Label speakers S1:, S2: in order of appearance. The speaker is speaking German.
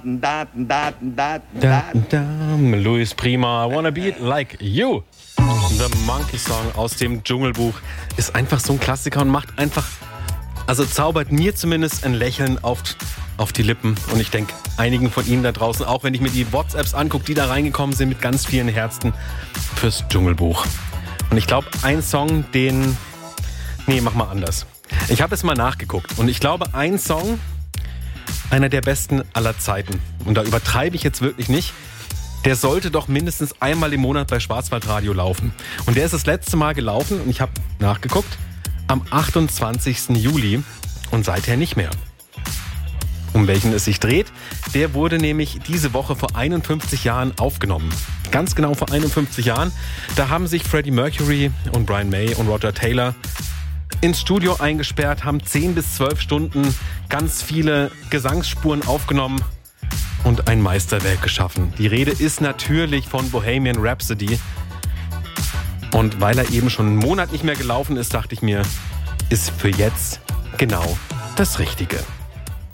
S1: Louis Prima, I Wanna Be Like You. The Monkey Song aus dem Dschungelbuch ist einfach so ein Klassiker und macht einfach, also zaubert mir zumindest ein Lächeln auf die Lippen. Und ich denke, einigen von Ihnen da draußen, auch wenn ich mir die WhatsApps angucke, die da reingekommen sind mit ganz vielen Herzen fürs Dschungelbuch. Und ich glaube, ein Song, mach mal anders. Ich habe es mal nachgeguckt und ich glaube, ein Song, einer der besten aller Zeiten, und da übertreibe ich jetzt wirklich nicht, der sollte doch mindestens einmal im Monat bei Schwarzwaldradio laufen. Und der ist das letzte Mal gelaufen, und ich habe nachgeguckt, am 28. Juli und seither nicht mehr. Um welchen es sich dreht, der wurde nämlich diese Woche vor 51 Jahren aufgenommen. Ganz genau vor 51 Jahren. Da haben sich Freddie Mercury und Brian May und Roger Taylor ins Studio eingesperrt, haben 10 bis 12 Stunden ganz viele Gesangsspuren aufgenommen und ein Meisterwerk geschaffen. Die Rede ist natürlich von Bohemian Rhapsody. Und weil er eben schon einen Monat nicht mehr gelaufen ist, dachte ich mir, ist für jetzt genau das Richtige.